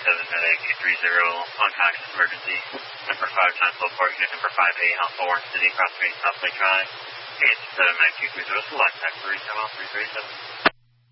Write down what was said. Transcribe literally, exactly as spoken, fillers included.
seven Med A two three zero, unconscious emergency. Number five times low port, unit number five eight, Hospital Orange City, Cross Street, South Lake Drive. Unit seven Med A two three zero, select taxi, three seven three three seven.